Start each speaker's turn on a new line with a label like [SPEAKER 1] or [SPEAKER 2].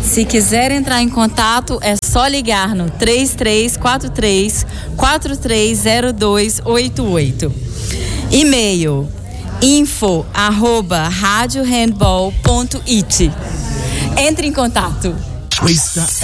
[SPEAKER 1] Se quiser entrar em contato, é só ligar no 3343-430288. E-mail info@radiohandball.it. Entre em contato.